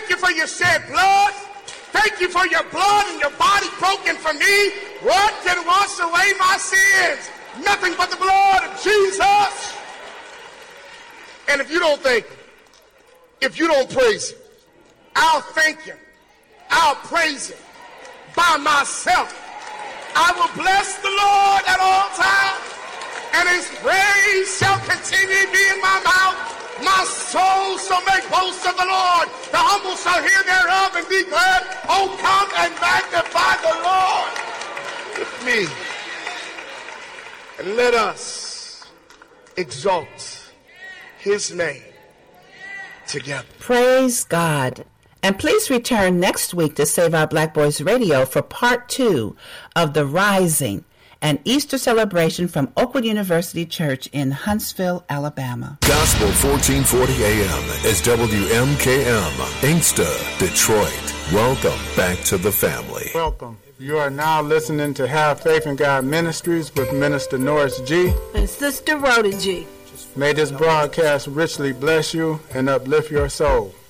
Thank you for your shed blood. Thank you for your blood and your body broken for me. What can wash away my sins? Nothing but the blood of Jesus. And if you don't thank him, if you don't praise him, I'll thank him. I'll praise him by myself. I will bless the Lord at all times, and his praise shall continually be in my mouth. My soul shall make boast of the Lord. The humble shall hear thereof and be glad. Oh, come and magnify the Lord with me. And let us exalt his name together. Praise God. And please return next week to Save Our Black Boys Radio for part 2 of The Rising, an Easter celebration from Oakwood University Church in Huntsville, Alabama. Gospel 1440 AM is WMKM, Inkster, Detroit. Welcome back to the family. Welcome. You are now listening to Have Faith in God Ministries with Minister Norris G. and Sister Rhoda G. May this broadcast richly bless you and uplift your soul.